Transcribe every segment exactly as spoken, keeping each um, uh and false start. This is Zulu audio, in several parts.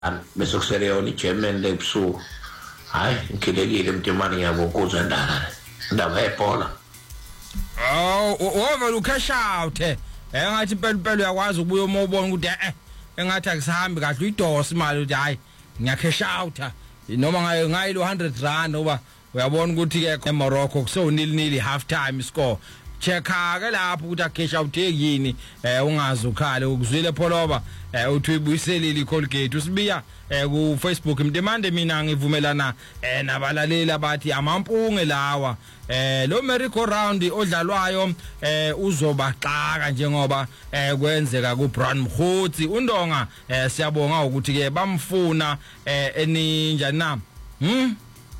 bese kusele yona iGerman lebusuku hayi ngikhelekile mntimani yabo kuzandana ndaba ebhola. Oh over ucash out eh ngathi impela impela uyakwazi ukubuya uma ubona ukuthi eh engathi akusahambi kahle uyidosa imali uthi hayi ngiyacash out noma ngayo ngayilo one hundred rand oba uyabona ukuthi ke eMorocco kuso nil nil half time score checka ke lapho ukuthi acash out yini eh ungazi ukhale ukuzwile pholoba eh uthi uyibuyiselile iColgate usibiya eh ku Facebook mdemande mina ngivumelana eh nabalaleli abathi amampunge lawa eh lo merry-go round odlalwayo eh uzobaxaka njengoba eh kwenzeka ku Brown Mkhotsi uNdonga eh siyabonga ukuthi ke bamfuna eh eninja na hm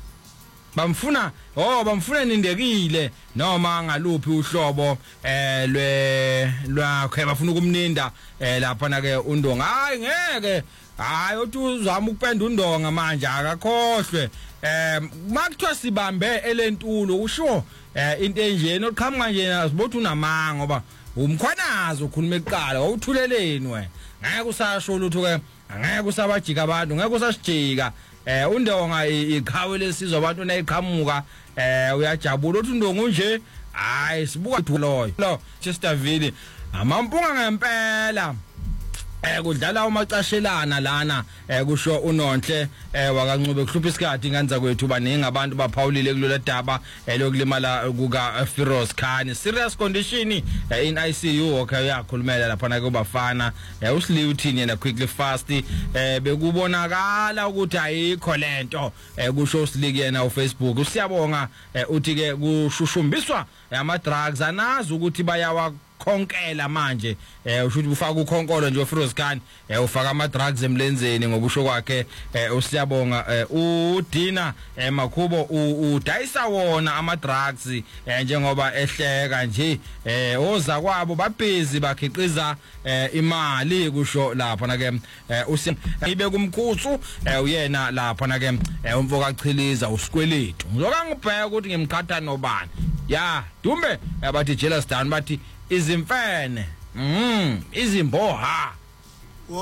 bamfuna oh bamfuna nindekile noma ngaluphi uhlobo eh lwe lwakhe bafuna ukumninda eh lapha na ke uNdonga hayi ngeke hayi uthi uzama ukupenda uNdonga manje akakhohlwe eh makuthiwa sibambe elentulo usho eh into enjeni oqhamuka nje asibothi unamanga ngoba umkhwanazo ukhuluma eqala wawuthuleleni we ngeke usasho lutho ke ngeke usabajika abantu ngeke usasijika eh uNdonga iqhawe lesizwe abantu nayiqhamuka eh uyajabula uthi uNdonga nje hayi sibuka loyo lo Chesterville amampunga ngempela eh kudlala umacashelana lana eh kusho uNonhle eh wakancube kuhlupha isikhathi nganza kwethu baningi abantu baphawulile kulola daba elokulimala kuka Firoz Khan serious condition eh, in I C U okay yakhulumela lapha na kubafana eh usiliwe uthini yena quickly fast eh bekubonakala ukuthi ayikho lento eh kusho usilike yena uFacebook usiyabonga eh, uthi ke kushushumbiswa ama drugs anazi ukuthi bayawa khonkela manje eh ushuthi ufaka ukhonkolo nje uFiroz Khan eh ufaka ama drugs emlenzeni ngokusho kwakhe eh usiyabonga eh uDina eh Makhubo udayisa wona ama drugs eh njengoba ehleka nje eh oza kwabo babhizi bakhiqiza eh imali kusho lapha na ke eh usibe kumkhutsu eh uyena lapha na ke eh umfoka chiliza usikweletu ngizoka ngibheka ukuthi ngimkhatha nobani ya dumbe abathi jealous down bathi izimfene mhm izimboha